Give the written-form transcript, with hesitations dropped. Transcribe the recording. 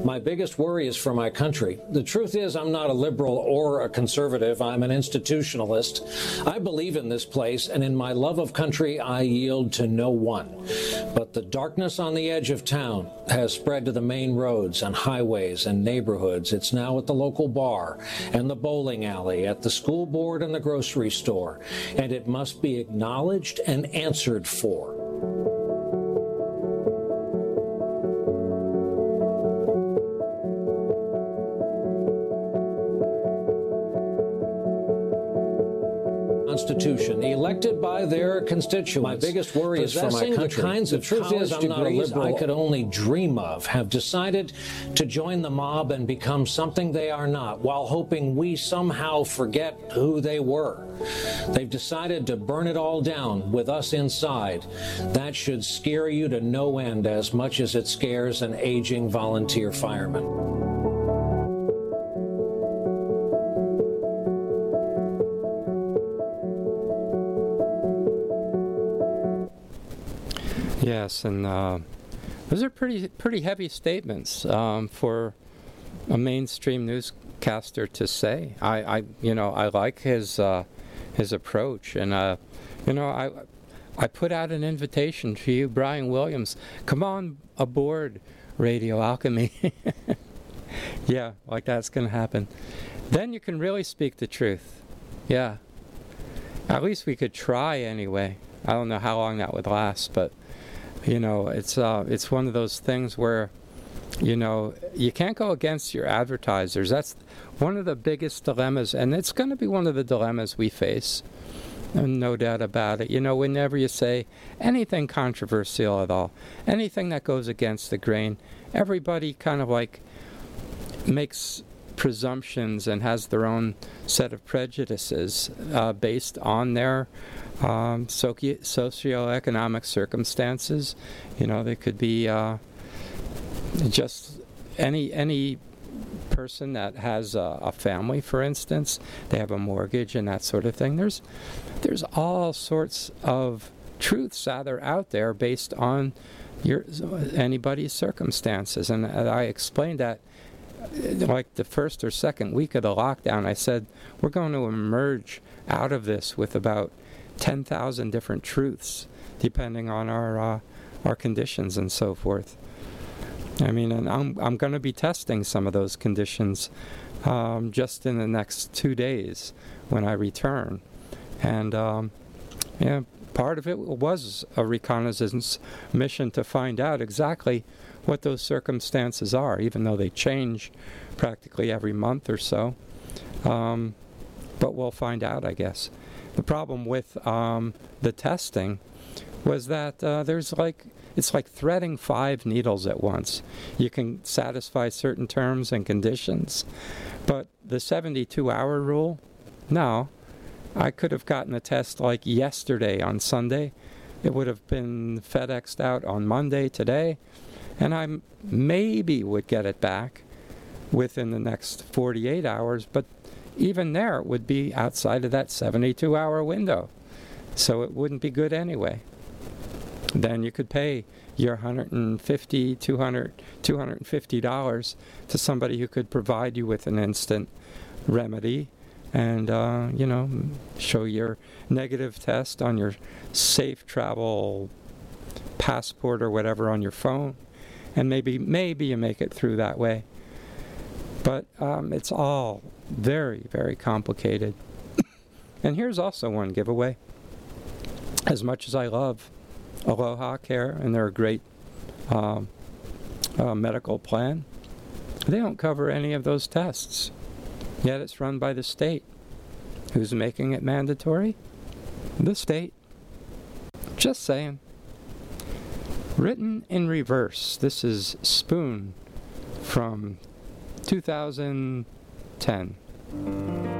My biggest worry is for my country. The truth is, I'm not a liberal or a conservative. I'm an institutionalist. I believe in this place, and in my love of country, I yield to no one. But the darkness on the edge of town has spread to the main roads and highways and neighborhoods. It's now at the local bar and the bowling alley, at the school board and the grocery store, and it must be acknowledged and answered for. Constitution, elected by their constituents. My biggest worry is for my country. The kinds of truth is, I'm not a liberal I could only dream of have decided to join the mob and become something they are not, while hoping we somehow forget who they were. They've decided to burn it all down with us inside. That should scare you to no end as much as it scares an aging volunteer fireman. Yes, and those are pretty heavy statements for a mainstream newscaster to say. I like his approach, and I put out an invitation to you, Brian Williams. Come on aboard Radio Alchemy. Yeah, like that's going to happen. Then you can really speak the truth. Yeah, at least we could try anyway. I don't know how long that would last, but. It's one of those things where, you can't go against your advertisers. That's one of the biggest dilemmas, and it's going to be one of the dilemmas we face, and no doubt about it. Whenever you say anything controversial at all, anything that goes against the grain, everybody kind of like makes presumptions and has their own set of prejudices based on their socioeconomic circumstances. They could be just any person that has a family, for instance. They have a mortgage and that sort of thing. There's all sorts of truths out there based on anybody's circumstances, and I explained that. Like the first or second week of the lockdown, I said, we're going to emerge out of this with about 10,000 different truths, depending on our conditions and so forth. And I'm going to be testing some of those conditions just in the next 2 days when I return. And part of it was a reconnaissance mission to find out exactly what those circumstances are, even though they change practically every month or so. But we'll find out, I guess. The problem with the testing was that it's like threading 5 needles at once. You can satisfy certain terms and conditions, but the 72-hour rule, no. I could have gotten a test like yesterday on Sunday. It would have been FedExed out on Monday today, and I maybe would get it back within the next 48 hours, but even there it would be outside of that 72-hour window, so it wouldn't be good anyway. Then you could pay your $150, $200, $250 to somebody who could provide you with an instant remedy and, show your negative test on your safe travel passport or whatever on your phone. And maybe you make it through that way. But it's all very, very complicated. And here's also one giveaway. As much as I love Aloha Care, and they're a great medical plan, they don't cover any of those tests. Yet it's run by the state. Who's making it mandatory? The state. Just saying. Written in reverse. This is Spoon from 2010.